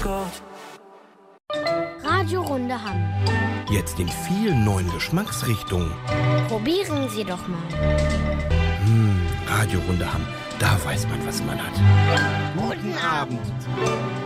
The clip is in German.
Gott. Radio Runde Hamm. Jetzt in vielen neuen Geschmacksrichtungen. Probieren Sie doch mal. Radio Runde Hamm, da weiß man, was man hat. Guten Abend.